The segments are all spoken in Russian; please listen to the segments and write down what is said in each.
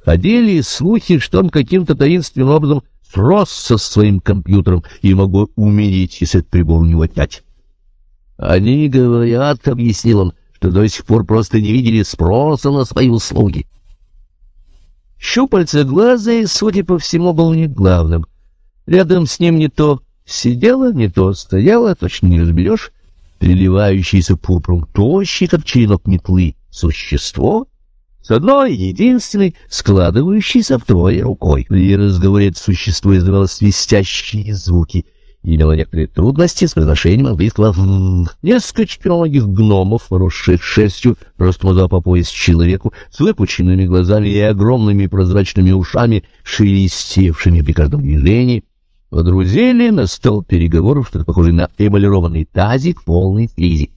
Ходили слухи, что он каким-то таинственным образом сросся со своим компьютером и мог бы умереть, если этот прибор у него отнять. «Они говорят, — объяснил он, — что до сих пор просто не видели спроса на свои услуги». Щупальцеглазый, судя по всему, был не главным. Рядом с ним не то сидела, не то стояла, точно не разберешь, переливающийся пурпуром, тощий, как черенок метлы, существо с одной единственной, складывающейся втрое рукой. При разговоре это существо издавало свистящие звуки и имело некоторые трудности с произношением английского Несколько четвероногих гномов, росших шерстью, ростом по пояс человеку, с выпученными глазами и огромными прозрачными ушами, шелестевшими при каждом движении, водрузили на стол переговоров что-то похожее на эмалированный тазик, полный слизи.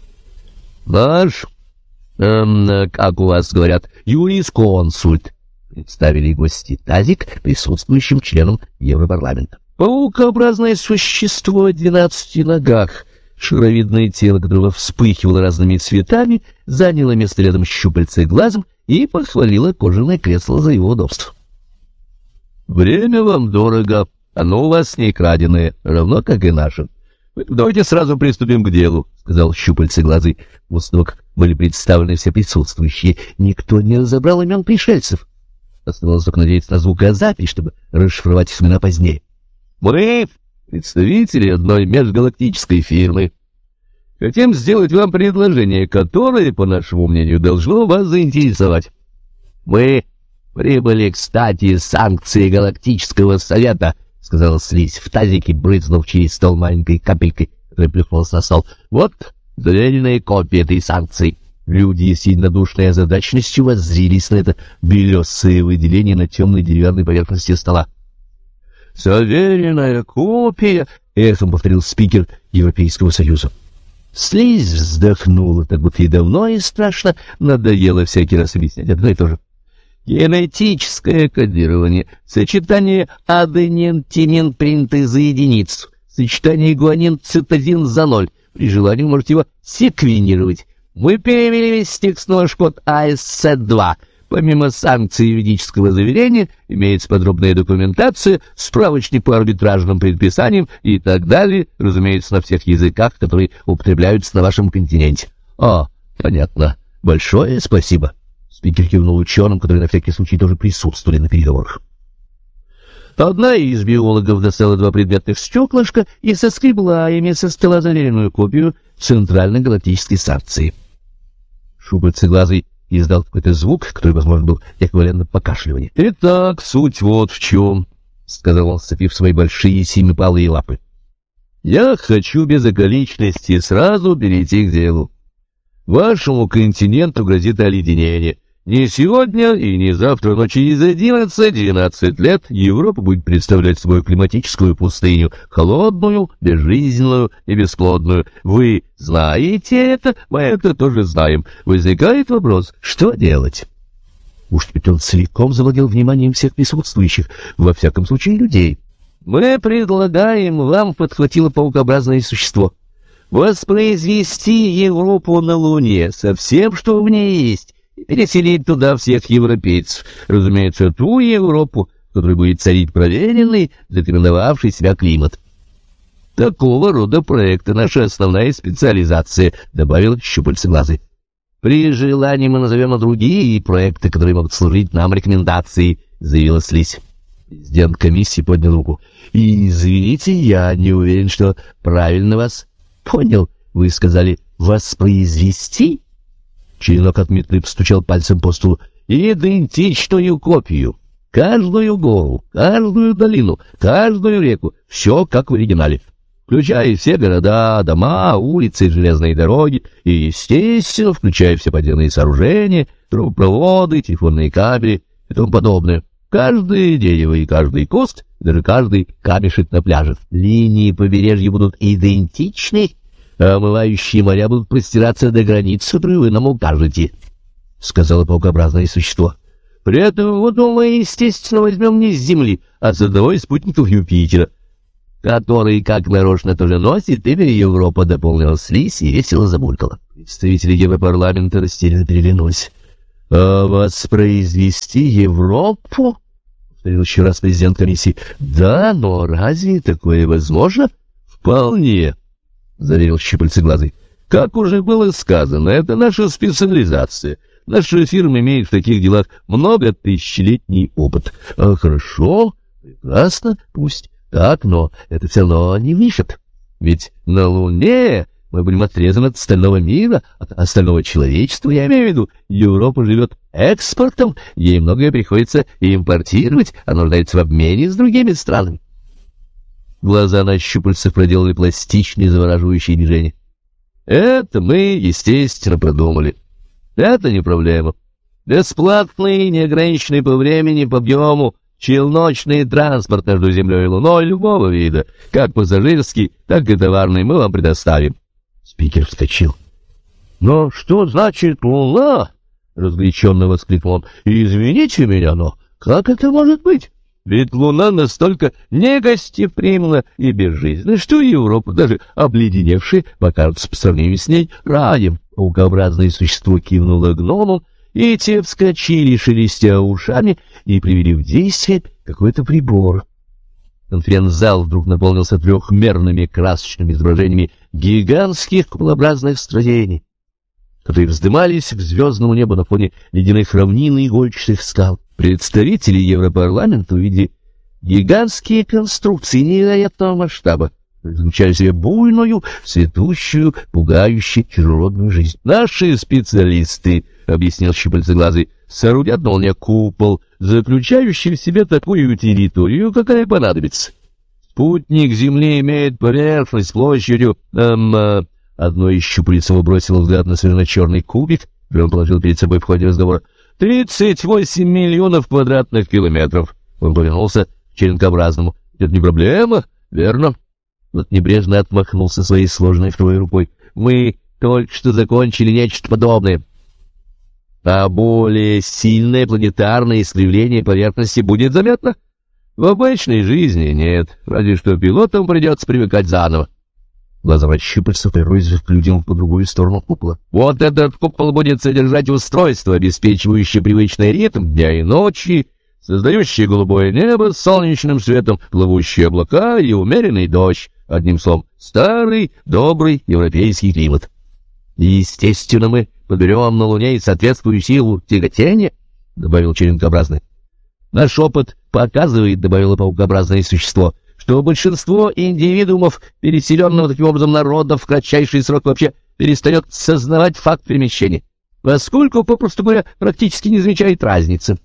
«Наш, как у вас говорят, юрисконсульт», — представили гости тазик присутствующим членам Европарламента. Паукообразное существо о 12 ногах, шаровидное тело которого вспыхивало разными цветами, заняло место рядом с щупальцеглазом и похвалило кожаное кресло за его удобство. «Время вам дорого, оно у вас не краденое, равно как и наше. Давайте сразу приступим к делу», — сказал щупальцеглазый. После того, как были представлены все присутствующие, никто не разобрал имен пришельцев. Оставалось только надеяться на звукозапись, чтобы расшифровать их имена позднее. «Мы — представители одной межгалактической фирмы. Хотим сделать вам предложение, которое, по нашему мнению, должно вас заинтересовать. Мы прибыли к стадии санкции Галактического Совета», — сказала слизь в тазике, брызнув через стол маленькой капелькой, которая плюхнулась на стол. «Вот заверенная копия этой санкции». Люди с единодушной озадаченностью воззрились на это белесое выделение на темной деревянной поверхности стола. «Заверенная копия», — эхом повторил спикер Европейского Союза. Слизь вздохнула, так будто ей давно и страшно надоело всякий раз объяснять одно и то же. «Генетическое кодирование, сочетание аденин-тимин принятых за единицу, сочетание гуанин-цитозин за 0. При желании можете его секвенировать. Мы перевели весь текст на ваш код ASC2. Помимо санкций юридического заверения, имеется подробная документация, справочник по арбитражным предписаниям и так далее, разумеется, на всех языках, которые употребляются на вашем континенте». Понятно. Большое спасибо». Спикер кивнул ученым, которые на всякий случай тоже присутствовали на переговорах. Одна из биологов достала 2 предметных стеклышка и соскребла ими со стола заверенную копию Центральной галактической санкции. Щупальцеглазый издал какой-то звук, который, возможно, был эквивалентно покашливанию. «Итак, суть вот в чем», — сказал он, сцепив свои большие семипалые лапы. «Я хочу без околичности сразу перейти к делу. Вашему континенту грозит оледенение. Не сегодня и не завтра, но через 11-12 лет Европа будет представлять собой климатическую пустыню, холодную, безжизненную и бесплодную. Вы знаете это, мы это тоже знаем. Возникает вопрос, что делать?» Уж теперь он целиком завладел вниманием всех присутствующих, во всяком случае людей. «Мы предлагаем вам, — подхватило паукообразное существо, — воспроизвести Европу на Луне со всем, что в ней есть, и переселить туда всех европейцев, разумеется, ту Европу, в которой будет царить проверенный, зарекомендовавший себя климат. Такого рода проекты — наша основная специализация», — добавил щупальцеглазый. «При желании мы назовем и другие проекты, которые могут служить нам рекомендацией», — заявила слизь. Президент комиссии поднял руку. «Извините, я не уверен, что правильно вас понял. Вы сказали «воспроизвести»?» Черенок от метлы постучал пальцем по столу. «Идентичную копию. Каждую гору, каждую долину, каждую реку. Все как в оригинале. Включая все города, дома, улицы, железные дороги. И, естественно, включая все подземные сооружения, трубопроводы, телефонные кабели и тому подобное. Каждое дерево и каждый куст, даже каждый камешек на пляже. Линии побережья будут идентичны, а омывающие моря будут простираться до границ, которые вы нам укажете», — сказала паукообразное существо. «При этом воду мы, естественно, возьмем не с Земли, а с одного из спутников Юпитера, который, как нарочно, тоже носит имя Европа», — дополнила слизь и весело забулькала. Представители Европарламента растерянно переглянулись. — А воспроизвести Европу? — повторил еще раз президент комиссии. — Да, но разве такое возможно? — Вполне, — заверил Щупальцеглазый. — Как уже было сказано, это наша специализация. Наша фирма имеет в таких делах многотысячелетний опыт. — Хорошо, прекрасно, пусть так, но это все равно не выход. Ведь на Луне мы будем отрезаны от остального мира, от остального человечества, я имею в виду. Европа живет экспортом, ей многое приходится импортировать, она нуждается в обмене с другими странами. Глаза на щупальцах проделали пластичные завораживающие движения. Это мы, естественно, продумали. Это не проблема. Бесплатный, неограниченный по времени, по объему, челночный транспорт между Землей и Луной любого вида, как пассажирский, так и товарный, мы вам предоставим. Спикер вскочил. — Но что значит Луна? — разгоряченно воскликнул он. — Извините меня, но как это может быть? Ведь Луна настолько негостеприимна и безжизненна, что Европа, даже обледеневшая, покажется по сравнению с ней раем. Паукообразное существо кивнуло гномом, и те вскочили, шелестя ушами, и привели в действие какой-то прибор. Конференц-зал вдруг наполнился трехмерными красочными изображениями гигантских куполообразных строений, которые вздымались к звездному небу на фоне ледяных равнин и игольчатых скал. Представители Европарламента увидели гигантские конструкции невероятного масштаба, заключали в себе буйную, цветущую, пугающую, чужеродную жизнь. Наши специалисты, — объяснил Щупальцеглазый, — соорудят на Луне купол, заключающий в себе такую территорию, какая понадобится. Спутник Земли имеет поверхность площадью... Одно из щупалец бросило взгляд на совершенно-черный кубик, и он положил перед собой в ходе разговора 38 миллионов квадратных километров. Он повернулся к черенкообразному. — Это не проблема, верно? Вот небрежно отмахнулся своей сложенной второй рукой. — Мы только что закончили нечто подобное. А более сильное планетарное искривление поверхности будет заметно? В обычной жизни нет, разве что пилотам придется привыкать заново. Глаза щупальца прорезались к людям по другую сторону купола. Вот этот купол будет содержать устройство, обеспечивающее привычный ритм дня и ночи, создающее голубое небо с солнечным светом, плывущие облака и умеренный дождь. Одним словом, старый, добрый европейский климат. Естественно, мы подберем на Луне и соответствующую силу тяготения, — добавил черенкообразный. Наш опыт показывает, — добавило паукообразное существо, — что большинство индивидуумов, переселенного таким образом народа, в кратчайший срок вообще перестает сознавать факт перемещения, поскольку, попросту говоря, практически не замечает разницы.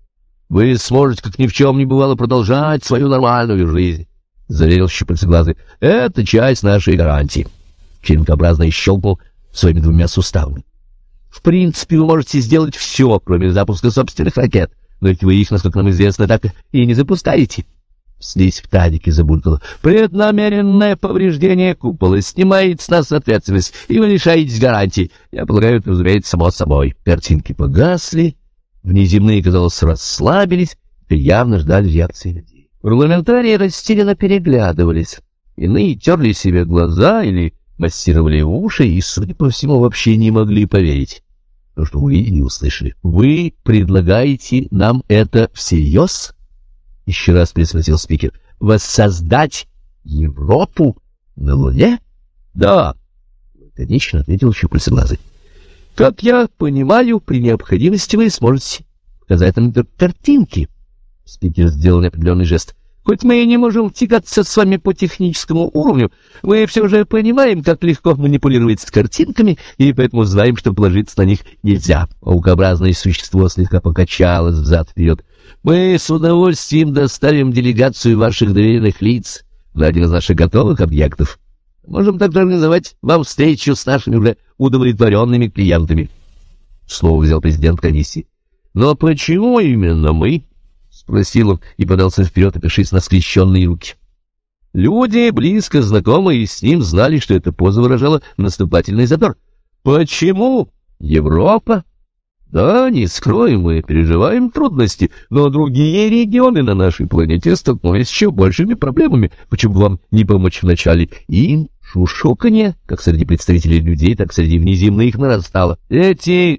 Вы сможете, как ни в чем не бывало, продолжать свою нормальную жизнь, — заверил Щупальцеглазый. — Это часть нашей гарантии. Черенкообразный щелкнул своими двумя суставами. — В принципе, вы можете сделать все, кроме запуска собственных ракет, но ведь вы их, насколько нам известно, так и не запускаете. Слизь в тазике забулькала. Преднамеренное повреждение купола снимает с нас ответственность, и вы лишаетесь гарантии. Я полагаю, это, разумеется, само собой. Картинки погасли, внеземные, казалось, расслабились и явно ждали реакции людей. Парламентарии растерянно переглядывались. Иные терли себе глаза или массировали уши и, судя по всему, вообще не могли поверить, что увидели и услышали. — Вы предлагаете нам это всерьез? — еще раз присмотрел спикер. — Воссоздать Европу на Луне? — Да, — лаконично ответил Щупальцеглазый. — Как я понимаю, при необходимости вы сможете показать нам картинки. Спикер сделал неопределенный жест. — Хоть мы и не можем тягаться с вами по техническому уровню, мы все же понимаем, как легко манипулировать с картинками, и поэтому знаем, что положиться на них нельзя. Паукообразное существо слегка покачалось взад-вперед. Мы с удовольствием доставим делегацию ваших доверенных лиц на один из наших готовых объектов. Можем также организовать вам встречу с нашими уже удовлетворенными клиентами. Слово взял президент комиссии. — Но почему именно мы? — спросил он и подался вперед, опершись на скрещенные руки. Люди, близко знакомые с ним, знали, что эта поза выражала наступательный задор. — Почему Европа? Да, не скроем, мы переживаем трудности, но другие регионы на нашей планете столкнулись с еще большими проблемами. Почему бы вам не помочь вначале им? Шушуканье, как среди представителей людей, так среди внеземных, нарастало. Эти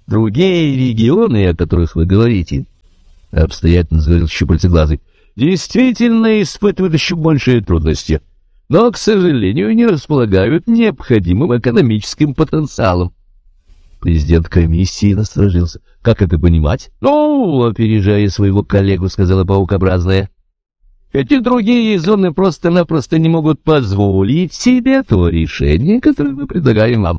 другие регионы, о которых вы говорите, — обстоятельно заговорил щупальцеглазый, — действительно испытывают еще большие трудности, но, к сожалению, не располагают необходимым экономическим потенциалом. Президент комиссии насторожился. — Как это понимать? — Ну, опережая своего коллегу, сказала паукообразная, — эти другие зоны просто-напросто не могут позволить себе то решение, которое мы предлагаем вам.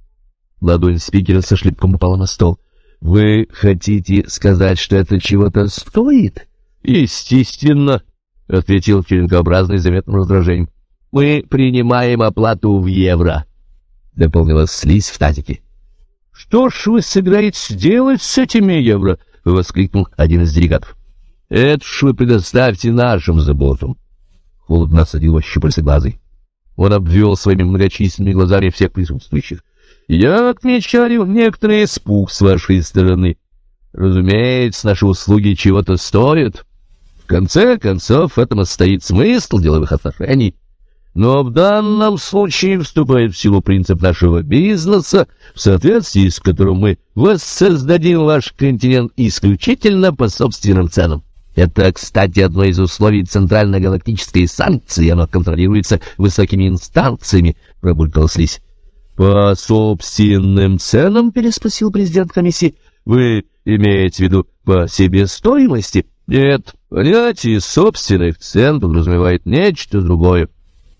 Ладонь спикера со шлепком упала на стол. — Вы хотите сказать, что это чего-то стоит? — Естественно, — ответил черенкообразный с заметным раздражением. — Мы принимаем оплату в евро, — дополнила слизь в тазике. — Что ж вы собираетесь делать с этими евро? — воскликнул один из делегатов. — Это ж вы предоставьте нашим заботам, — холодно осадил его щупальцеглазый. Он обвел своими многочисленными глазами всех присутствующих. — Я отмечаю некоторый испуг с вашей стороны. Разумеется, наши услуги чего-то стоят. В конце концов, в этом и состоит смысл деловых отношений. Но в данном случае вступает в силу принцип нашего бизнеса, в соответствии с которым мы воссоздадим ваш континент исключительно по собственным ценам. Это, кстати, одно из условий центрально-галактической санкции, оно контролируется высокими инстанциями, — пробулькала слизь. — По собственным ценам? — переспросил президент комиссии. — Вы имеете в виду по себестоимости? — Нет, понятие собственных цен подразумевает нечто другое.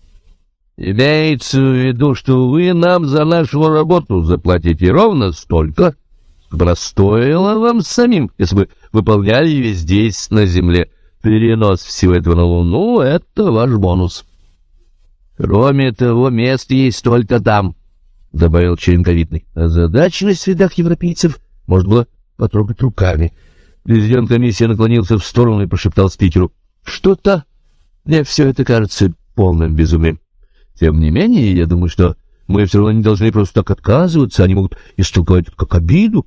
Имеется в виду, что вы нам за нашу работу заплатите ровно столько, сколько стоило вам самим, если бы выполняли ее здесь, на Земле. Перенос всего этого на Луну — это ваш бонус. Кроме того, место есть только там, — добавил черенковидный. Озадаченность в рядах европейцев можно было потрогать руками. Президент комиссии наклонился в сторону и прошептал спикеру: — Что-то мне все это кажется полным безумием. Тем не менее, я думаю, что мы все равно не должны просто так отказываться, они могут истолковать это как обиду.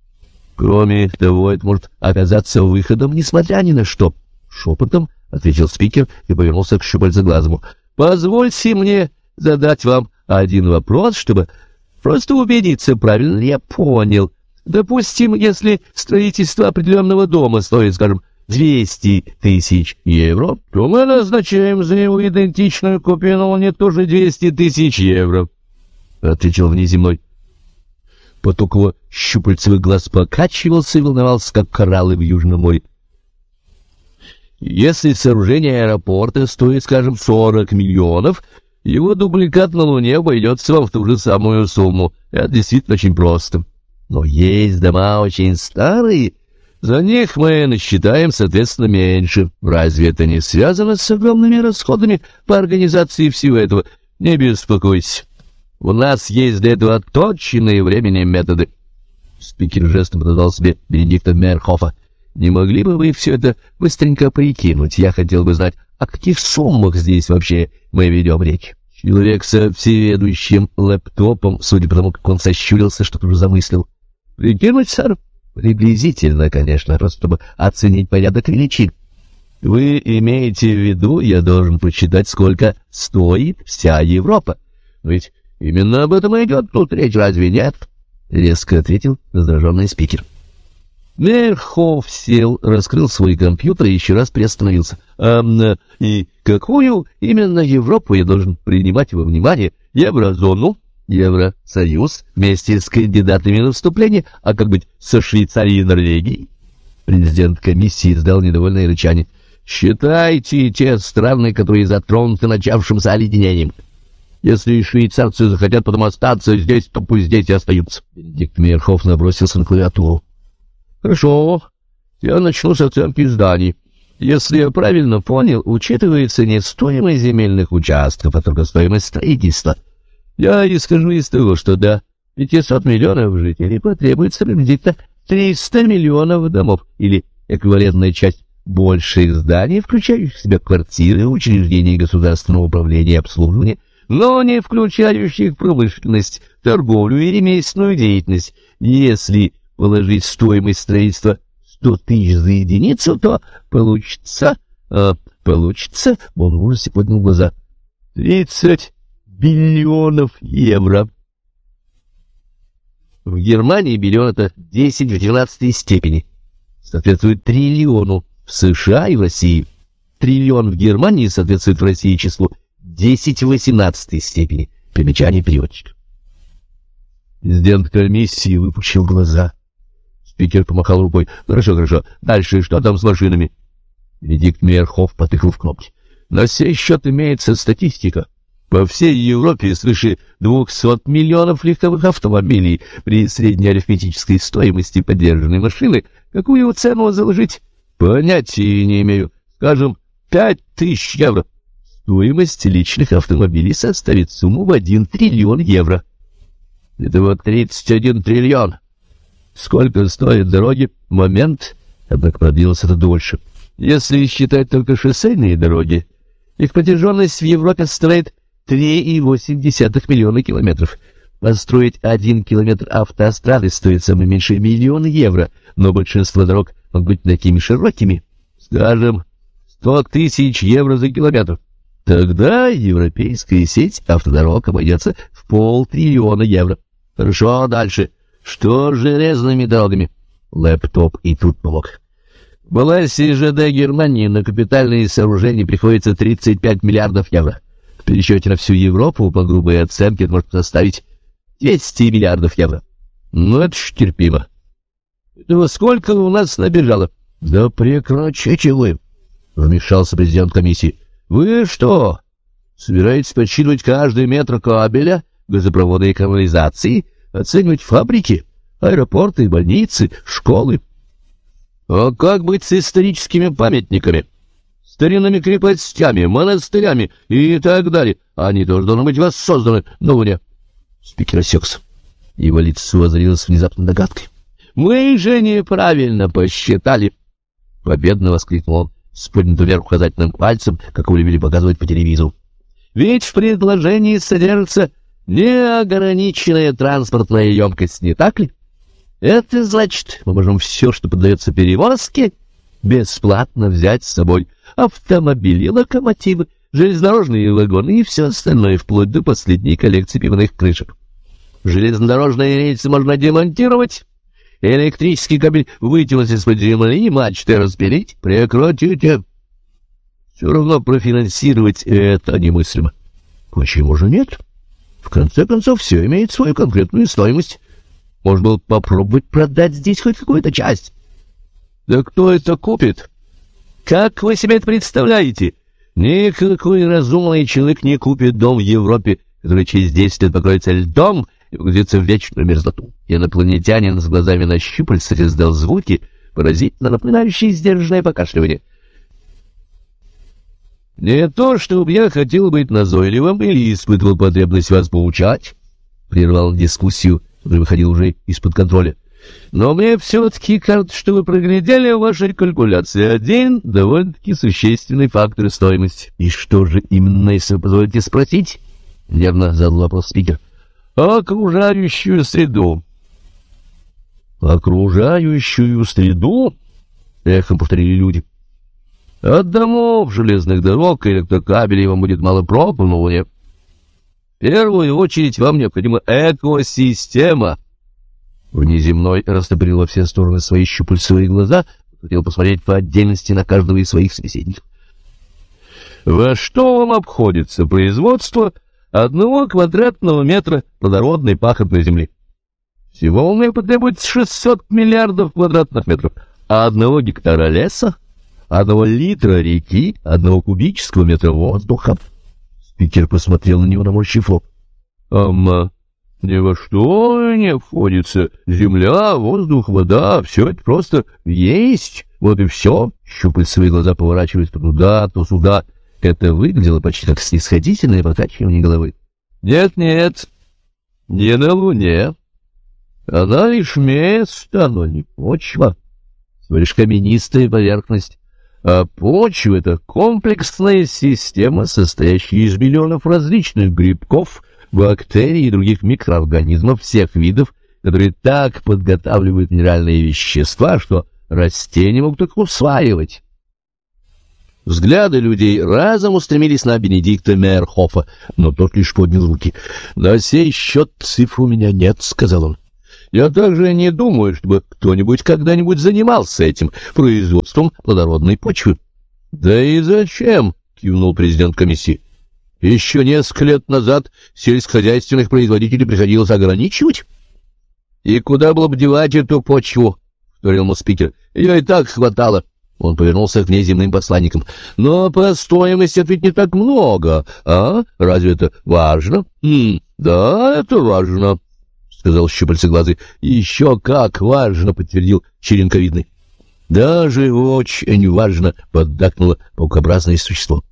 Кроме того, это может оказаться выходом, несмотря ни на что. Шепотом ответил спикер и повернулся к щупальцеглазому. — Позвольте мне задать вам один вопрос, чтобы просто убедиться, правильно ли я понял. Допустим, если строительство определенного дома стоит, скажем, 200 тысяч евро, то мы назначаем за его идентичную копию на Луне тоже 200 тысяч евро, — отвечал внеземной. Поток его щупальцевых глаз покачивался и волновался, как кораллы в Южном море. Если сооружение аэропорта стоит, скажем, 40 миллионов, его дубликат на Луне обойдется вам в ту же самую сумму. Это действительно очень просто. Но есть дома очень старые, за них мы насчитаем, соответственно, меньше. Разве это не связано с огромными расходами по организации всего этого? Не беспокойтесь. У нас есть для этого отточенные временем методы. Спикер жестом подал себе Бенедикта Мейерхофа. Не могли бы вы все это быстренько прикинуть? Я хотел бы знать, о каких суммах здесь вообще мы ведем речь. Человек со всеведущим лэптопом, судя по тому, как он сощурился, что-то уже замыслил. Прикинуть, сэр? Приблизительно, конечно, просто чтобы оценить порядок величин. Вы имеете в виду, я должен посчитать, сколько стоит вся Европа? Ведь именно об этом и идет тут речь, разве нет? Резко ответил раздраженный спикер. Мейерхоф сел, раскрыл свой компьютер и еще раз приостановился. И какую именно Европу я должен принимать во внимание? Еврозону? Евросоюз вместе с кандидатами на вступление, а как быть со Швейцарией и Норвегией? Президент комиссии издал недовольное рычание. Считайте те страны, которые затронуты начавшимся оледенением. Если швейцарцы захотят потом остаться здесь, то пусть здесь и остаются. Бенедикт Мейерхоф набросился на клавиатуру. Хорошо, я начну с оценки зданий. Если я правильно понял, учитывается не стоимость земельных участков, а только стоимость строительства. Я исхожу из того, что до 500 миллионов жителей потребуется приблизительно 300 миллионов домов, или эквивалентная часть больших зданий, включающих в себя квартиры, учреждения государственного управления и обслуживания, но не включающих промышленность, торговлю и ремесленную деятельность. Если положить стоимость строительства 100 тысяч за единицу, то получится, он в ужасе поднял глаза, 30 биллионов евро. В Германии миллион — это 10 в 12 степени. Соответствует триллиону в США и в России. Триллион в Германии соответствует в России числу 10 в 18 степени. Примечание переводчика. Президент комиссии выпучил глаза. Спикер помахал рукой. Хорошо, хорошо. Дальше что там с машинами? Бенедикт Мейерхоф потыкал в кнопки. На сей счет имеется статистика. По всей Европе свыше 200 миллионов легковых автомобилей. При средней арифметической стоимости подержанной машины какую цену заложить? Понятия не имею. Скажем, 5000 евро. Стоимость личных автомобилей составит сумму в 1 триллион евро. Это вот 31 триллион. Сколько стоят дороги? Момент. Однако продлилось это дольше. Если считать только шоссейные дороги, их протяженность в Европе составляет 3,8 миллиона километров. Построить 1 километр автострады стоит самое меньшее 1 миллион евро, но большинство дорог могут быть такими широкими. Скажем, 100 тысяч евро за километр. Тогда европейская сеть автодорог обойдется в 500 миллиона евро. Хорошо, дальше. Что с железными дорогами? Лэптоп и тут помог. В балансе ЖД Германии на капитальные сооружения приходится 35 миллиардов евро. В пересчете на всю Европу, по грубой оценке, это может составить 200 миллиардов евро. Ну, это ж терпимо. Этого сколько у нас набежало? Да прекращайте вы, вмешался президент комиссии. Вы что, собираетесь подсчитывать каждый метр кабеля, газопровода и канализации, оценивать фабрики, аэропорты, больницы, школы? А как быть с историческими памятниками, старинными крепостями, монастырями и так далее? Они тоже должны быть воссозданы на Луне. Спикер осекся. Его лицо озарилось внезапной догадкой. Мы же неправильно посчитали. Победно воскликнул он с поднятым вверх указательным пальцем, как его любили показывать по телевизору. Ведь в предложении содержится неограниченная транспортная емкость, не так ли? Это значит, мы можем все, что поддается перевозке, бесплатно взять с собой: автомобили, локомотивы, железнодорожные вагоны и все остальное, вплоть до последней коллекции пивных крышек. Железнодорожные рельсы можно демонтировать, электрический кабель вытянуть из-под земли, мачты распилить. Прекратите. Все равно профинансировать это немыслимо. Почему же нет? В конце концов, все имеет свою конкретную стоимость. Можно было попробовать продать здесь хоть какую-то часть. Да кто это купит? Как вы себе это представляете? Никакой разумный человек не купит дом в Европе, который через 10 лет покроется льдом и погрузится в вечную мерзлоту. Инопланетянин с глазами на щупальцах издал звуки, поразительно напоминающие сдержанное покашливание. Не то, чтобы я хотел быть назойливым или испытывал потребность вас поучать, прервал дискуссию, который выходил уже из-под контроля. Но мне все-таки кажется, что вы проглядели в вашей калькуляции один довольно-таки существенный фактор стоимости. И что же именно, если вы позволите спросить? Нервно задал вопрос спикер. Окружающую среду. Окружающую среду? Эхом повторили люди. От домов, железных дорог и электрокабелей вам будет мало проб на Луне. В первую очередь вам необходима экосистема. Внеземной растопырил во все стороны свои щупальцевые глаза, хотел посмотреть по отдельности на каждого из своих собеседников. Во что вам обходится производство 1 квадратного метра плодородной пахотной земли? Всего у меня потребуется 600 миллиардов квадратных метров, а 1 гектара леса, 1 литра реки, 1 кубического метра воздуха. Спикер посмотрел на него, наморщив лоб. Ни во что не входится. Земля, воздух, вода — все это просто есть. Вот и все. Щупальцевые глаза поворачивались то туда, то сюда. Это выглядело почти как снисходительное покачивание головы. Нет, не на Луне. Она лишь место, но не почва. Всего лишь каменистая поверхность. А почва — это комплексная система, состоящая из миллионов различных грибков, бактерий и других микроорганизмов всех видов, которые так подготавливают минеральные вещества, что растения могут их усваивать. Взгляды людей разом устремились на Бенедикта Мейерхофа, но тот лишь поднял руки. «На сей счет цифр у меня нет», — сказал он. Я также не думаю, чтобы кто-нибудь когда-нибудь занимался этим производством плодородной почвы. — Да и зачем? — кивнул президент комиссии. — Еще несколько лет назад сельскохозяйственных производителей приходилось ограничивать. — И куда было бы девать эту почву? — вторил ему спикер. — Ее и так хватало. Он повернулся к внеземным посланникам. — Но по стоимости это ведь не так много, а? Разве это важно? — Да, это важно, — сказал щупальцеглазый. — Еще как важно, — подтвердил черенковидный. — Даже очень важно, — поддакнуло паукообразное существо.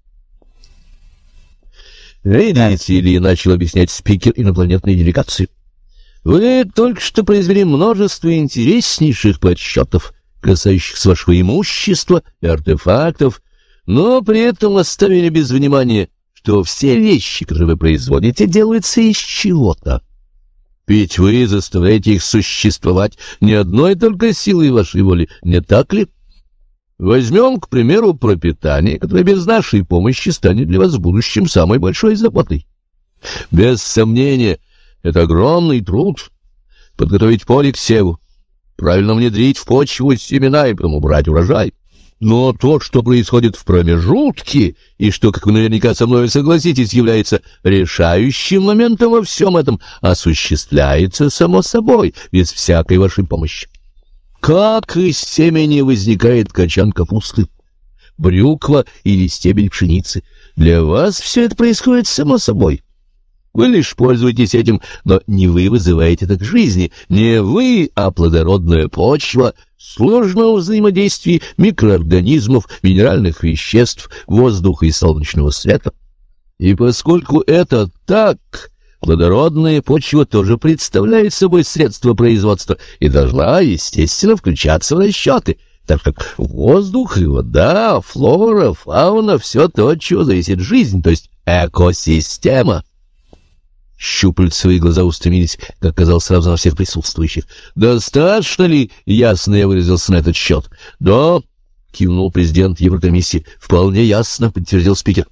— Видите ли, — начал объяснять спикер инопланетной делегации, — вы только что произвели множество интереснейших подсчетов, касающихся вашего имущества и артефактов, но при этом оставили без внимания, что все вещи, которые вы производите, делаются из чего-то. Ведь вы заставляете их существовать не одной только силой вашей воли, не так ли? Возьмем, к примеру, пропитание, которое без нашей помощи станет для вас в будущем самой большой заботой. Без сомнения, это огромный труд — подготовить поле к севу, правильно внедрить в почву семена и потом убрать урожай. Но то, что происходит в промежутке, и что, как вы наверняка со мной согласитесь, является решающим моментом во всем этом, осуществляется само собой, без всякой вашей помощи. Как из семени возникает качан капусты, брюква или стебель пшеницы, для вас все это происходит само собой. Вы лишь пользуетесь этим, но не вы вызываете это к жизни, не вы, а плодородная почва, сложного взаимодействия микроорганизмов, минеральных веществ, воздуха и солнечного света. И поскольку это так, плодородная почва тоже представляет собой средство производства и должна, естественно, включаться в расчеты, так как воздух и вода, флора, фауна — все то, от чего зависит жизнь, то есть экосистема. Щупальцевые глаза устремились, как казалось, сразу на всех присутствующих. «Достаточно ли ясно я выразился на этот счет?» «Да», — кивнул президент Еврокомиссии. «Вполне ясно», — подтвердил спикер.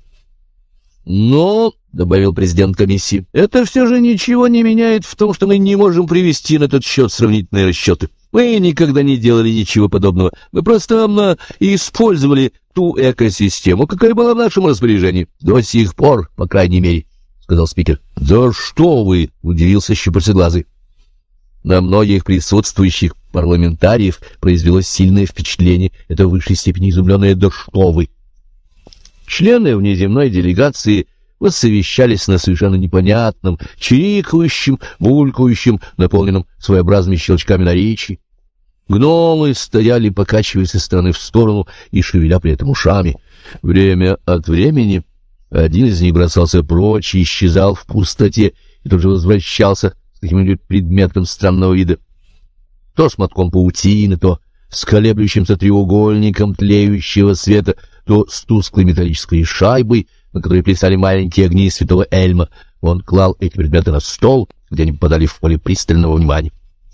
«Но», — добавил президент комиссии, — «это все же ничего не меняет в том, что мы не можем привести на этот счет сравнительные расчеты. Мы никогда не делали ничего подобного. Мы просто использовали ту экосистему, какая была в нашем распоряжении. До сих пор, по крайней мере», — сказал спикер. «Да что вы!» — удивился щупальцеглазый. На многих присутствующих парламентариев произвело сильное впечатление, это в высшей степени изумленное «да что вы!». Члены внеземной делегации воссовещались на совершенно непонятном, чирикающем, булькающем, наполненном своеобразными щелчками наречий. Гномы стояли, покачиваясь из стороны в сторону и шевеля при этом ушами. Время от времени один из них бросался прочь и исчезал в пустоте, и тут же возвращался с каким-нибудь предметом странного вида. То с мотком паутины, то с колеблющимся треугольником тлеющего света, то с тусклой металлической шайбой, на которой плясали маленькие огни святого Эльма. Он клал эти предметы на стол, где они попадали в поле пристального внимания.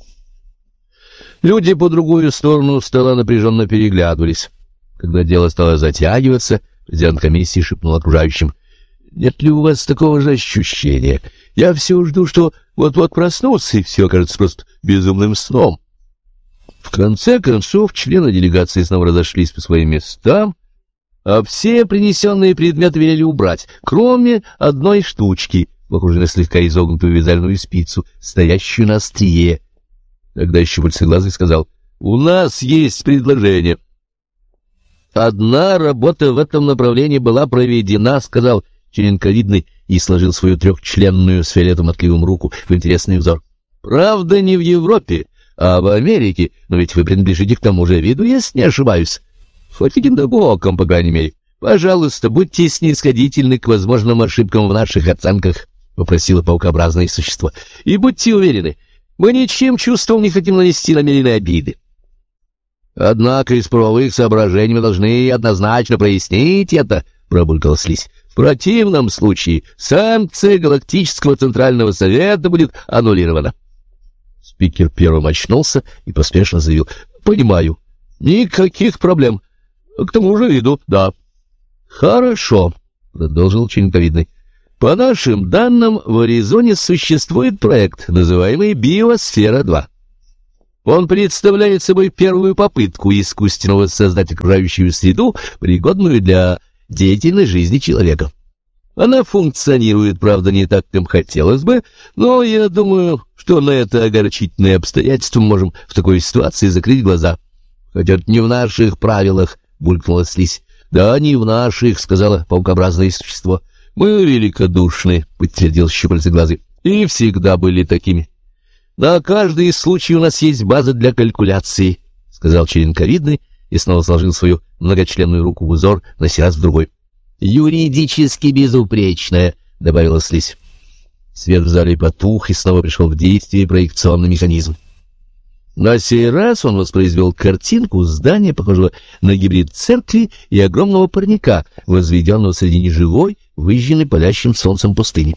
Люди по другую сторону стола напряженно переглядывались. Когда дело стало затягиваться, президент комиссии шепнул окружающим: «Нет ли у вас такого же ощущения? Я все жду, что вот-вот проснусь, и все кажется просто безумным сном». В конце концов, члены делегации снова разошлись по своим местам, а все принесенные предметы велели убрать, кроме одной штучки, похожей на слегка изогнутую вязальную спицу, стоящую на острие. Тогда щупальцеглазый сказал: «У нас есть предложение». «Одна работа в этом направлении была проведена», — сказал черенковидный и сложил свою трехчленную с фиолетовым отливом руку в интересный узор. «Правда, не в Европе, а в Америке, но ведь вы принадлежите к тому же виду, если не ошибаюсь. Каким-то боком, по крайней мере. Пожалуйста, будьте снисходительны к возможным ошибкам в наших оценках», — попросило паукообразное существо. «И будьте уверены, мы ничем чувством не хотим нанести намеренные обиды. Однако из правовых соображений мы должны однозначно прояснить это», — пробулькала слизь. «В противном случае санкция Галактического Центрального Совета будет аннулирована». Спикер первым очнулся и поспешно заявил: «Понимаю. Никаких проблем. К тому же иду, да». «Хорошо», — продолжил черенковидный. «По нашим данным, в Аризоне существует проект, называемый «Биосфера-2». Он представляет собой первую попытку искусственного создать окружающую среду, пригодную для деятельной жизни человека. Она функционирует, правда, не так, как хотелось бы, но я думаю, что на это огорчительное обстоятельство мы можем в такой ситуации закрыть глаза. Хотя это не в наших правилах, — булькнула слизь. — Да, не в наших, — сказала паукообразное существо. — Мы великодушны, — подтвердил щупальцеглазый, — и всегда были такими. — На каждый случай у нас есть база для калькуляции, — сказал черенковидный и снова сложил свою многочленную руку в узор, на сей раз в другой. — Юридически безупречная, — добавила слизь. Свет в зале потух, и снова пришел в действие проекционный механизм. На сей раз он воспроизвел картинку здания, похожего на гибрид церкви и огромного парника, возведенного среди неживой, выжженной палящим солнцем пустыни.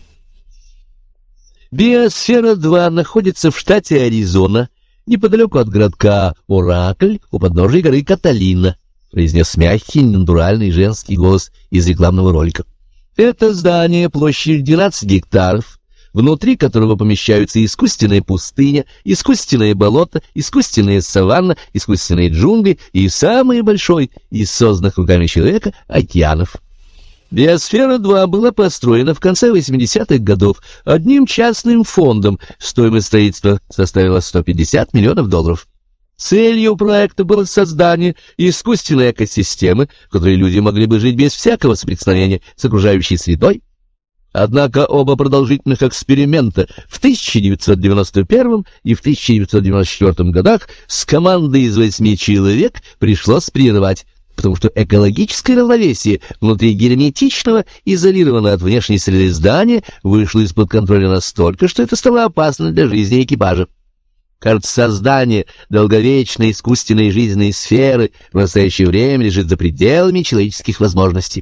Биосфера-2 находится в штате Аризона, неподалеку от городка Оракль, у подножия горы Каталина, — произнес мягкий, натуральный женский голос из рекламного ролика. Это здание площадью 12 гектаров, внутри которого помещаются искусственная пустыня, искусственное болото, искусственная саванна, искусственные джунгли и самый большой из созданных руками человека океанов. Биосфера-2 была построена в конце 80-х годов одним частным фондом. Стоимость строительства составила $150 миллионов. Целью проекта было создание искусственной экосистемы, в которой люди могли бы жить без всякого соприкосновения с окружающей средой. Однако оба продолжительных эксперимента в 1991 и в 1994 годах с командой из 8 человек пришлось прервать, потому что экологическое равновесие внутри герметичного, изолированного от внешней среды здания вышло из-под контроля настолько, что это стало опасно для жизни экипажа. Кажется, создание долговечной искусственной жизненной сферы в настоящее время лежит за пределами человеческих возможностей.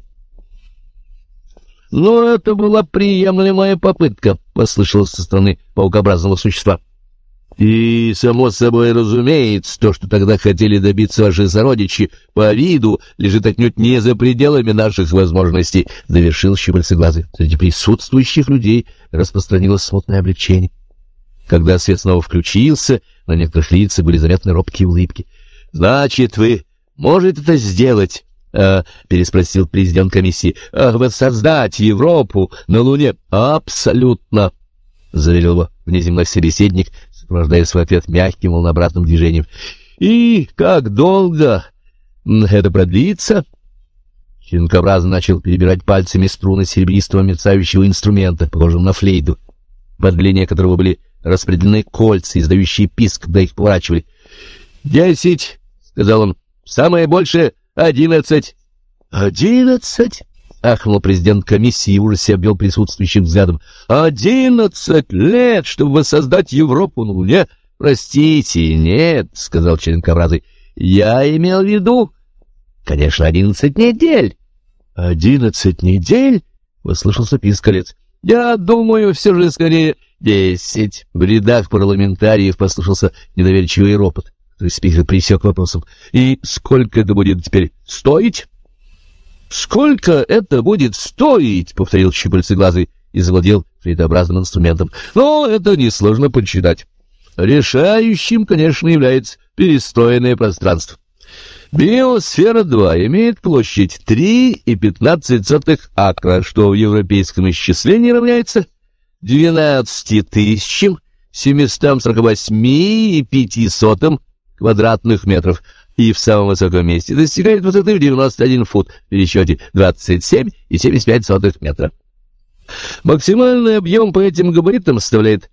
«Но это была приемлемая попытка», — послышалось со стороны паукообразного существа. «И, само собой разумеется, то, что тогда хотели добиться ваши сородичи по виду, лежит отнюдь не за пределами наших возможностей», — завершил щупальцеглазый. Среди присутствующих людей распространилось смутное облегчение. Когда свет снова включился, на некоторых лицах были заметны робкие улыбки. — Значит, вы можете это сделать? — переспросил президент комиссии. — Воссоздать Европу на Луне? — Абсолютно, — заверил его внеземной собеседник, сопровождая свой ответ мягким волнообразным движением. — И как долго это продлится? Черенкообразный начал перебирать пальцами струны серебристого мерцающего инструмента, похожего на флейду, под длине которого были распределены кольца, издающие писк, когда их поворачивали. 10, — сказал он, — самое большее 11. 11? — ахнул президент комиссии и в ужасе обвел присутствующих взглядом. 11 лет, чтобы воссоздать Европу на Луне? Простите, нет, — сказал черенкообразый, — я имел в виду, конечно, 11 недель. 11 недель? — послышался пискалец. — Я думаю, все же скорее 10. В рядах парламентариев послышался недоверчивый ропот. Спикер пресек вопросом. И сколько это будет теперь стоить? — Сколько это будет стоить? — повторил щупальцеглазый и завладел флейтообразным инструментом. — Но это несложно подсчитать. Решающим, конечно, является перестроенное пространство. Биосфера-2 имеет площадь 3,15 акра, что в европейском исчислении равняется 12 748,05 квадратных метров, и в самом высоком месте достигает высоты в 91 фут, в пересчете 27,75 метра. Максимальный объем по этим габаритам составляет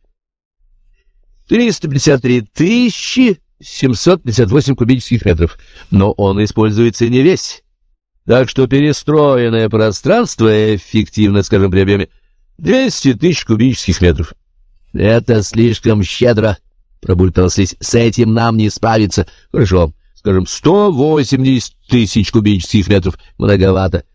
353 758 кубических метров, но он используется не весь. Так что перестроенное пространство эффективно, скажем, при объеме 200 тысяч кубических метров. — Это слишком щедро, — пробулькала слизь. — С этим нам не справиться. — Хорошо, скажем, 180 тысяч кубических метров. Многовато.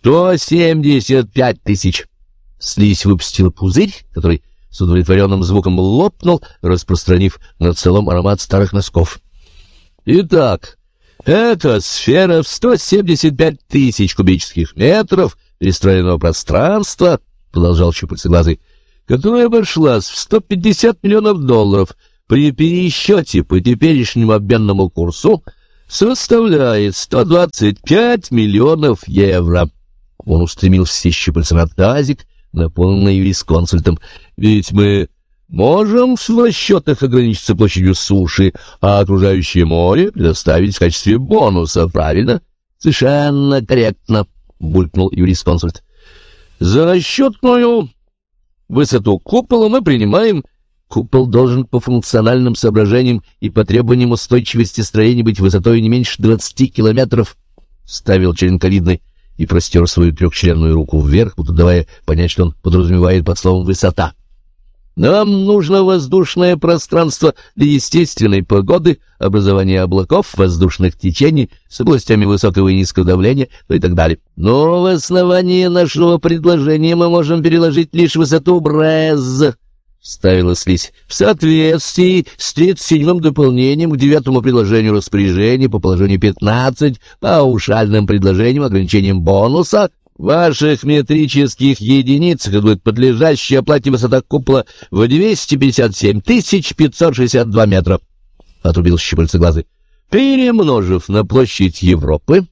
175 тысяч. Слизь выпустила пузырь, который с удовлетворенным звуком лопнул, распространив над столом аромат старых носков. — Итак, эта сфера в 175 тысяч кубических метров перестроенного пространства, — продолжал щупальцеглазый, — которая обошлась в $150 миллионов, при пересчете по теперешнему обменному курсу составляет 125 миллионов евро. Он устремил все щупальца на тазик, наполненный юрисконсультом. Ведь мы можем в расчетах ограничиться площадью суши, а окружающее море предоставить в качестве бонуса, правильно? Совершенно корректно, булькнул юрисконсульт. За расчетную высоту купола мы принимаем... Купол должен по функциональным соображениям и по требованиям устойчивости строения быть высотой не меньше 20 километров, — ставил членковидный и простер свою трехчленную руку вверх, будто давая понять, что он подразумевает под словом «высота». Нам нужно воздушное пространство для естественной погоды, образования облаков, воздушных течений с областями высокого и низкого давления, ну и так далее. Но в основании нашего предложения мы можем переложить лишь высоту Брез, — ставила Слизь, — в соответствии с 37-м дополнением к 9-му предложению распоряжения по положению 15, паушальным предложением ограничением бонуса. В ваших метрических единицах будет подлежащая оплате высота купола в 257 562 метра, — отрубил щупальцеглазый. Перемножив на площадь Европы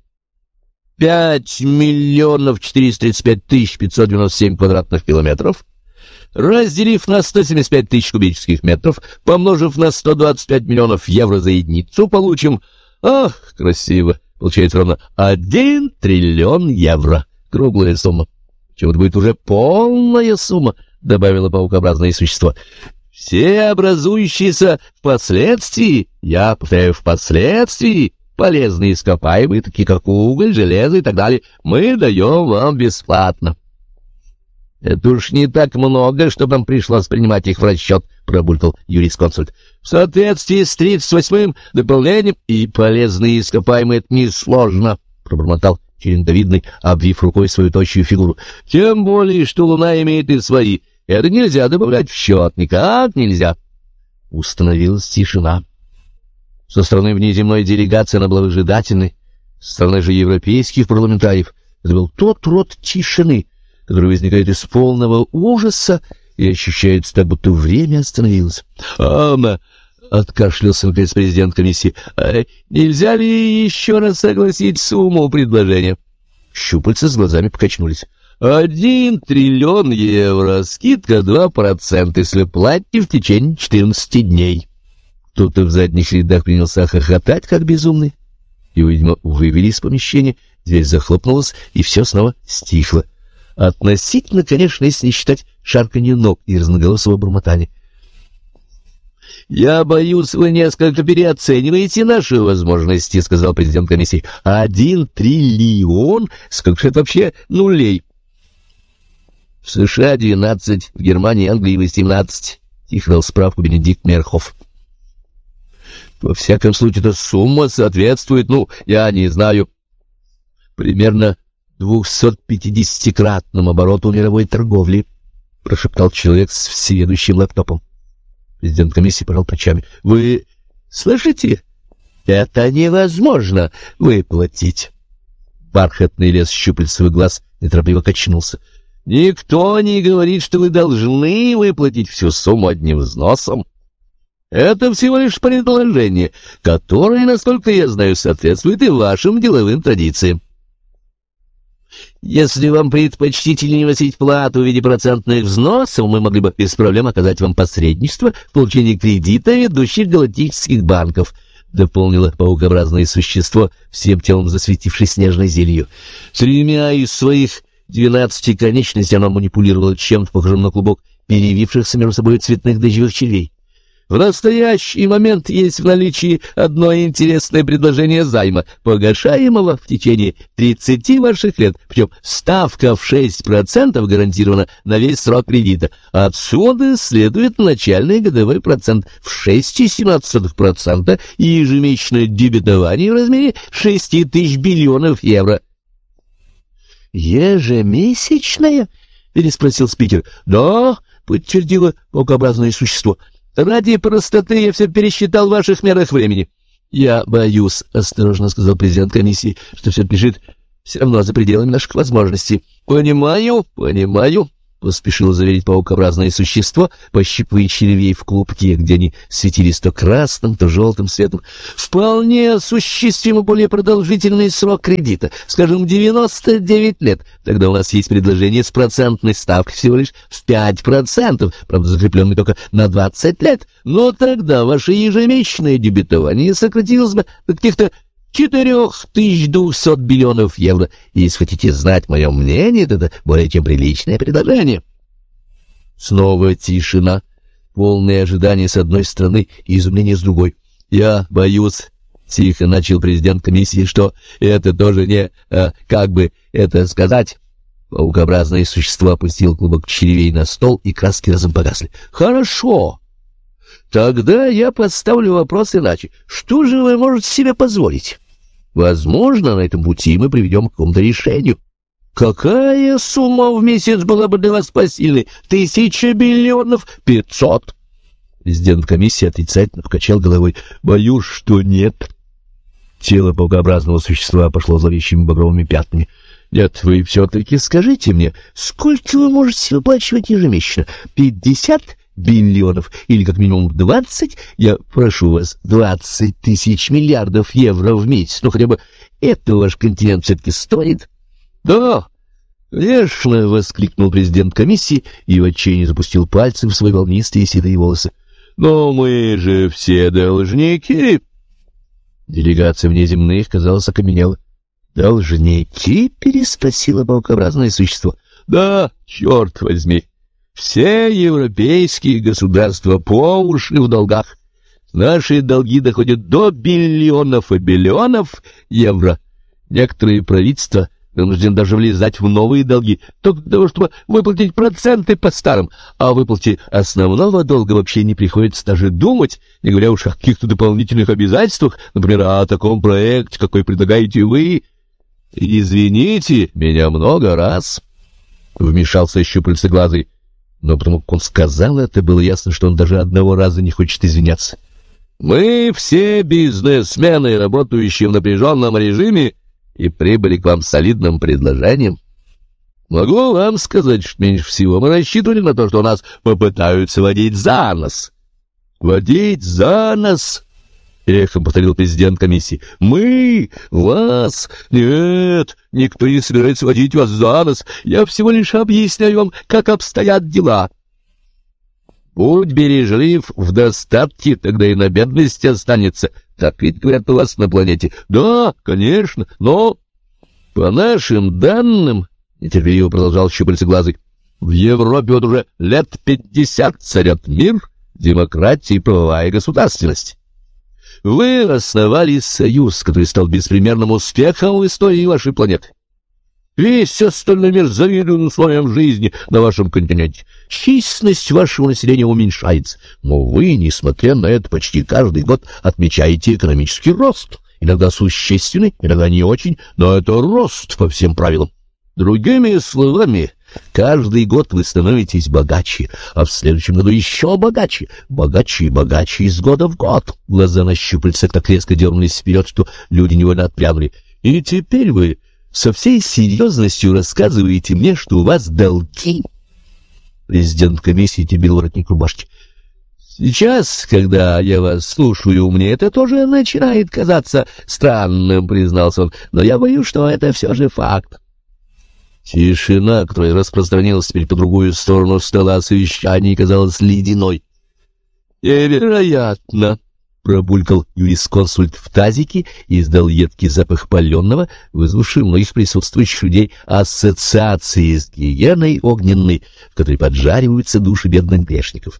5 435 597 квадратных километров, разделив на 175 тысяч кубических метров, помножив на 125 миллионов евро за единицу, получим... Ах, красиво! Получается ровно 1 триллион евро. Круглая сумма. Чего-то будет уже полная сумма, — добавило паукообразное существо. Все образующиеся впоследствии, я повторяю, впоследствии, полезные ископаемые, такие как уголь, железо и так далее, мы даем вам бесплатно. — Это уж не так много, чтобы нам пришлось принимать их в расчет, — пробулькал юрисконсульт. — В соответствии с 38-м дополнением и полезные ископаемые — это несложно, — пробормотал черендовидный, обвив рукой свою тощую фигуру. — Тем более, что Луна имеет и свои. Это нельзя добавлять в счет, никак нельзя. Установилась тишина. Со стороны внеземной делегации она была выжидательной, со стороны же европейских парламентариев это был тот род тишины, который возникает из полного ужаса и ощущается так, будто время остановилось. — откашлялся наконец президент комиссии. — Нельзя ли еще раз согласить сумму предложения? Щупальца с глазами покачнулись. 1 триллион евро, скидка 2%, если платите в течение 14 дней. Кто-то в задних рядах принялся хохотать, как безумный. Его, видимо, вывели из помещения, дверь захлопнулась, и все снова стихло. Относительно, конечно, если не считать шарканье ног и разноголосого бормотания. — Я боюсь, вы несколько переоцениваете наши возможности, — сказал президент комиссии. 1 триллион? Сколько же это вообще нулей? — В США 12, в Германии и Англии 18, — тихо дал справку Бенедикт Мейерхоф. — Во всяком случае, эта сумма соответствует, я не знаю, примерно 250-кратному обороту мировой торговли, — прошептал человек с всеведущим лэптопом. Президент комиссии пожал плечами. — Вы слышите? Это невозможно выплатить. Бархатный лес щупальцевый глаз неторопливо качнулся. — Никто не говорит, что вы должны выплатить всю сумму одним взносом. Это всего лишь предложение, которое, насколько я знаю, соответствует и вашим деловым традициям. Если вам предпочтительнее вносить плату в виде процентных взносов, мы могли бы без проблем оказать вам посредничество в получении кредита ведущих галактических банков, — дополнило паукообразное существо, всем телом засветившись снежной зелью. 3 из своих 12 конечностей оно манипулировало чем-то похожим на клубок перевившихся между собой цветных дождевых червей. В настоящий момент есть в наличии одно интересное предложение займа, погашаемого в течение 30 ваших лет, причем ставка в 6% гарантирована на весь срок кредита. Отсюда следует начальный годовой процент в 6,17% и ежемесячное дебетование в размере 6 тысяч биллионов евро. «Ежемесячное?» — переспросил спикер. «Да», — подтвердило паукообразное существо. «Ради простоты я все пересчитал в ваших мерах времени». «Я боюсь», — осторожно сказал президент комиссии, — «что все это лежит все равно за пределами наших возможностей». «Понимаю», — поспешило заверить паукообразное существо, пощипывая червей в клубке, где они светились то красным, то желтым светом. Вполне осуществимо более продолжительный срок кредита, скажем, 99 лет. Тогда у нас есть предложение с процентной ставкой всего лишь в 5%, правда, закрепленной только на 20 лет. Но тогда ваше ежемесячное дебетование сократилось бы до каких-то 4200 миллионов евро. Если хотите знать мое мнение, то это более чем приличное предложение. Снова тишина, полное ожидание с одной стороны и изумление с другой. «Я боюсь», — тихо начал президент комиссии, — «что это тоже не... как бы это сказать...» Паукообразное существо опустило клубок червей на стол, и краски разом погасли. «Хорошо. Тогда я поставлю вопрос иначе. Что же вы можете себе позволить? Возможно, на этом пути мы приведем к какому-то решению. Какая сумма в месяц была бы для вас посильной? 1000 миллионов 500?» Президент комиссии отрицательно покачал головой. «Боюсь, что нет». Тело паукообразного существа пошло зловещими багровыми пятнами. «Нет, вы все-таки скажите мне, сколько вы можете выплачивать ежемесячно? 50 миллионов или как минимум 20? Я прошу вас, 20 тысяч миллиардов евро в месяц. Ну, хотя бы это ваш континент все-таки стоит?» «Да, конечно!» — воскликнул президент комиссии и в отчаянии запустил пальцы в свои волнистые седые волосы. «Но мы же все должники!» Делегация внеземных, казалось, окаменела. «Должники?» — переспросило паукообразное существо. «Да, черт возьми! Все европейские государства по уши в долгах. Наши долги доходят до биллионов и биллионов евро. Некоторые правительства вынуждены даже влезать в новые долги, только для того, чтобы выплатить проценты по старым. А о выплате основного долга вообще не приходится даже думать, не говоря уж о каких-то дополнительных обязательствах, например, о таком проекте, какой предлагаете вы. «Извините меня много раз», — вмешался щупальцеглазый. Но потому как он сказал это, было ясно, что он даже одного раза не хочет извиняться. «Мы все бизнесмены, работающие в напряженном режиме, и прибыли к вам с солидным предложением. Могу вам сказать, что меньше всего мы рассчитывали на то, что нас попытаются водить за нос». «Водить за нос?» — эхом повторил президент комиссии. «Мы? Вас? Нет, никто не собирается водить вас за нос. Я всего лишь объясняю вам, как обстоят дела. Будь бережлив в достатке, тогда и на бедности останется. Так ведь говорят у вас на планете». «Да, конечно, но по нашим данным, — нетерпеливо продолжал щупальцеглазый, — в Европе вот уже лет 50 царят мир, демократия и правовая государственность. Вы основали союз, который стал беспримерным успехом в истории вашей планеты. Весь остальной мир завидует условиям жизни на вашем континенте. Численность вашего населения уменьшается, но вы, несмотря на это, почти каждый год отмечаете экономический рост. Иногда существенный, иногда не очень, но это рост по всем правилам. Другими словами, каждый год вы становитесь богаче, а в следующем году еще богаче, богаче и богаче из года в год». Глаза на щупальцах так резко дернулись вперед, что люди невольно отпрянули. «И теперь вы со всей серьезностью рассказываете мне, что у вас долги?» Президент комиссии теребил воротник рубашки. «Сейчас, когда я вас слушаю, мне это тоже начинает казаться странным», — признался он, — «но я боюсь, что это все же факт». Тишина, которая распространилась теперь по другую сторону стола совещаний, казалась ледяной. «Невероятно!» — пробулькал юрисконсульт в тазике и издал едкий запах паленого, вызвавший у многих присутствующих людей ассоциации с гиеной огненной, в которой поджариваются души бедных грешников.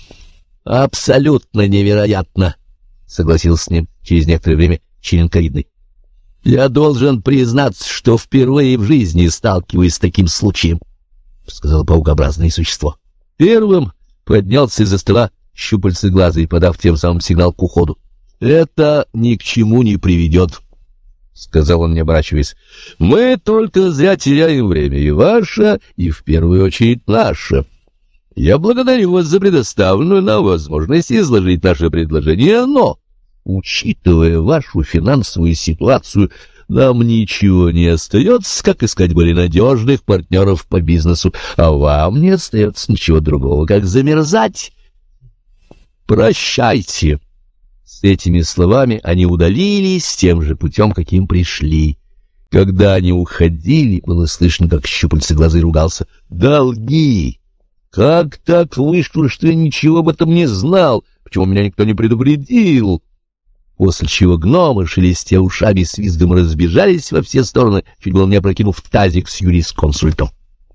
«Абсолютно невероятно!» — согласился с ним через некоторое время Черенковидный. «Я должен признаться, что впервые в жизни сталкиваюсь с таким случаем», — сказал паукообразное существо. Первым поднялся из-за стола щупальцеглазый, подав тем самым сигнал к уходу. «Это ни к чему не приведет», — сказал он, не оборачиваясь. «Мы только зря теряем время, и ваше, и в первую очередь наше. Я благодарю вас за предоставленную нам возможность изложить наше предложение, но, учитывая вашу финансовую ситуацию, нам ничего не остается, как искать более надежных партнеров по бизнесу, а вам не остается ничего другого, как замерзать. Прощайте». С этими словами они удалились тем же путем, каким пришли. Когда они уходили, было слышно, как щупальце глазы ругался. «Долги! Как так вышло, что я ничего об этом не знал? Почему меня никто не предупредил?» После чего гномы, шелестя ушами, с визгом разбежались во все стороны, чуть было не опрокинув тазик с юрисконсультом.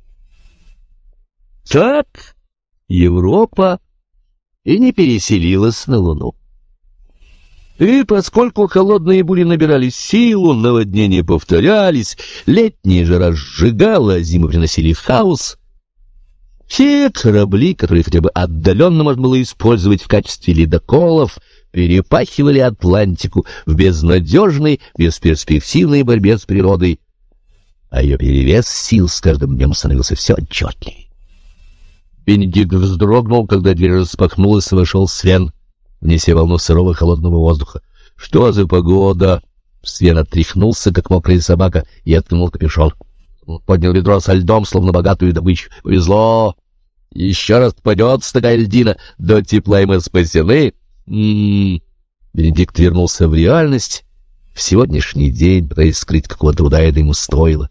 Так Европа и не переселилась на Луну. И поскольку холодные бури набирали силу, наводнения повторялись, летняя жара сжигала, а зимы приносили хаос, все корабли, которые хотя бы отдаленно можно было использовать в качестве ледоколов, перепахивали Атлантику в безнадежной, бесперспективной борьбе с природой, а ее перевес сил с каждым днем становился все отчетливее. Бенедикт вздрогнул, когда дверь распахнулась, и вошел Свен, внеся волну сырого холодного воздуха. «Что за погода?» Свен отряхнулся, как мокрая собака, и откинул капюшон. Он поднял ведро со льдом, словно богатую добычу. «Повезло! Еще раз попадется такая льдина, до тепла и мы спасены!» Бенедикт вернулся в реальность в сегодняшний день, пытаясь скрыть, какого труда это ему стоило.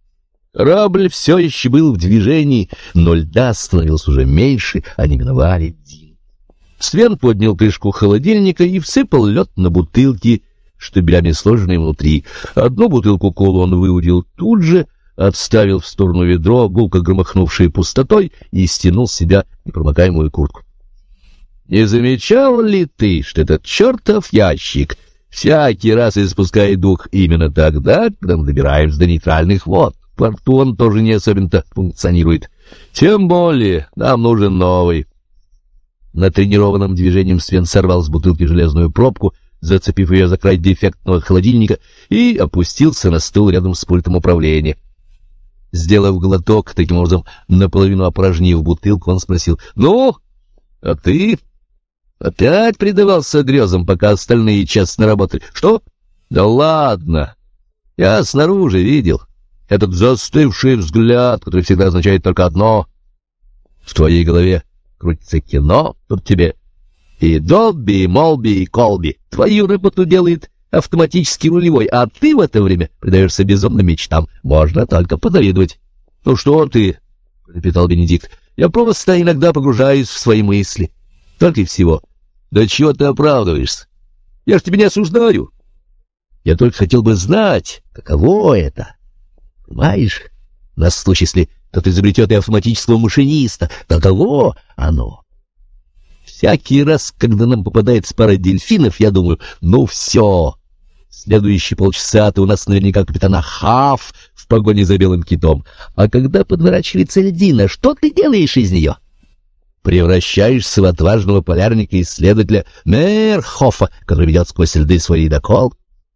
Корабль все еще был в движении, но льда становилось уже меньше, они миновали Дин. Свен поднял крышку холодильника и всыпал лед на бутылки, штабелями сложенные внутри. Одну бутылку колы он выудил тут же, отставил в сторону ведро, гулко громыхнувшее пустотой, и стянул с себя непромокаемую куртку. «Не замечал ли ты, что этот чертов ящик всякий раз испускает дух именно тогда, когда мы добираемся до нейтральных вод? В порту он тоже не особенно функционирует. Тем более нам нужен новый». Натренированным движением Свен сорвал с бутылки железную пробку, зацепив ее за край дефектного холодильника, и опустился на стул рядом с пультом управления. Сделав глоток, таким образом наполовину опорожнив бутылку, он спросил: «Ну, а ты опять предавался грезам, пока остальные честно работали? Что? Да ладно, я снаружи видел этот застывший взгляд, который всегда означает только одно. В твоей голове крутится кино, тут тебе и Добби, и Молби, и Колби. Твою работу делает автоматически рулевой, а ты в это время предаешься безумным мечтам. Можно только позавидовать». «Ну что ты?» — пролепетал Бенедикт. «Я просто иногда погружаюсь в свои мысли. Только и всего». «Да чего ты оправдываешься? Я ж тебя не осуждаю. Я только хотел бы знать, каково это. Понимаешь, на случай, если кто-то изобретет и автоматического машиниста, каково оно? Всякий раз, когда нам попадается пара дельфинов, я думаю, ну все, следующие полчаса-то у нас наверняка капитан Ахав в погоне за белым китом. А когда подворачивается льдина, что ты делаешь из нее? Превращаешься в отважного полярника-исследователя Мейерхофа, который ведет сквозь льды свой ледокол».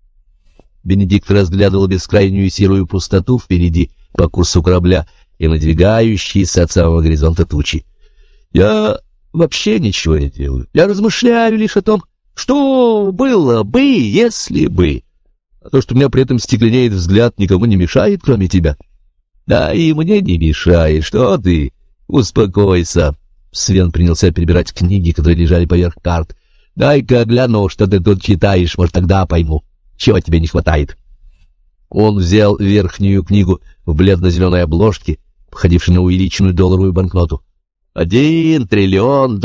Бенедикт разглядывал бескрайнюю серую пустоту впереди по курсу корабля и надвигающиеся от самого горизонта тучи. «Я вообще ничего не делаю. Я размышляю лишь о том, что было бы, если бы. А то, что у меня при этом стекленеет взгляд, никому не мешает, кроме тебя». «Да и мне не мешает. Что ты? Успокойся». Свен принялся перебирать книги, которые лежали поверх карт. «Дай-ка гляну, что ты тут читаешь, может, тогда пойму, чего тебе не хватает». Он взял верхнюю книгу в бледно-зеленой обложке, походившей на увеличенную долларовую банкноту. $1 триллион.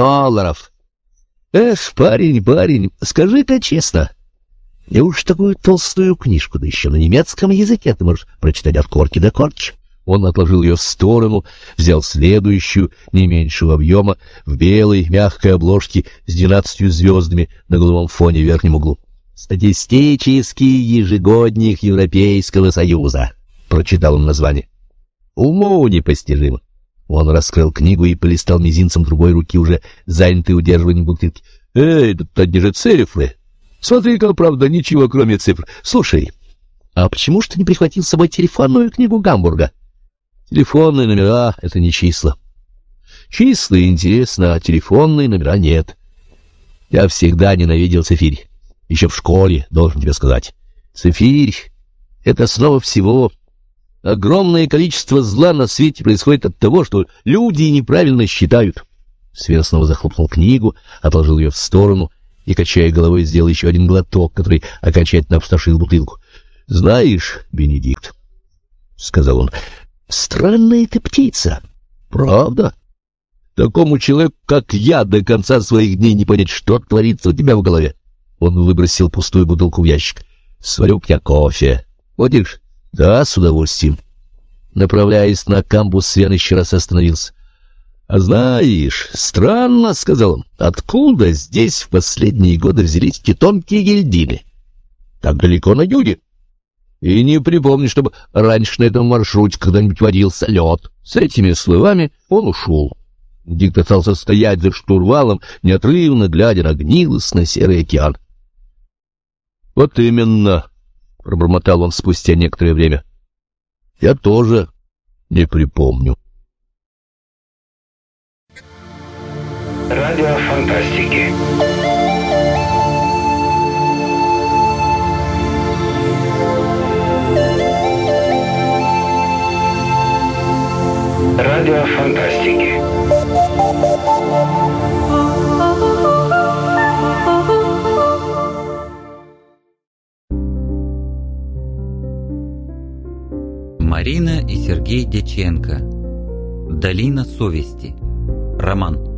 Эх, парень, скажи-ка честно, неужто такую толстую книжку, да еще на немецком языке, ты можешь прочитать от корки до корки? Он отложил ее в сторону, взял следующую, не меньшего объема, в белой мягкой обложке с 12 звездами на голубом фоне в верхнем углу. «Статистический ежегодник Европейского Союза», — прочитал он название. «Уму непостижимо». Он раскрыл книгу и полистал мизинцем другой руки, уже занятой удерживанием бутылки. «Эй, тут одни же цифры. Смотри-ка, правда, ничего кроме цифр. Слушай, а почему ж ты не прихватил с собой телефонную книгу Гамбурга?» «Телефонные номера — это не числа. Числа интересно, а телефонные номера нет. Я всегда ненавидел цифирь. Еще в школе, должен тебе сказать. Цифирь это основа всего. Огромное количество зла на свете происходит от того, что люди неправильно считают. Свен снова захлопнул книгу, отложил ее в сторону и, качая головой, сделал еще один глоток, который окончательно опустошил бутылку. — Знаешь, Бенедикт, — сказал он, — странная ты птица. Правда? Такому человеку, как я, до конца своих дней не понять, что творится у тебя в голове. Он выбросил пустую бутылку в ящик. — Сварю я кофе. Будешь? — Да, с удовольствием. Направляясь на камбус, Свен еще раз остановился. — А знаешь, странно, — сказал он, — откуда здесь в последние годы взялись те тонкие гильдины? Так далеко на юге. И не припомню, чтобы раньше на этом маршруте когда-нибудь водился лед. С этими словами он ушел. Дик остался стоять за штурвалом, неотрывно глядя на гнилостно-серый океан. — Вот именно, — пробормотал он спустя некоторое время. — Я тоже не припомню. Радио фантастики. Радио фантастики. Марина и Сергей Дьяченко. Долина совести. Роман.